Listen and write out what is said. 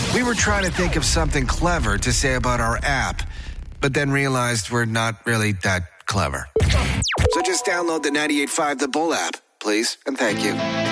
We were trying to think of something clever to say about our app, but then realized we're not really that clever. So just download the 98.5 The Bull app, please, and thank you.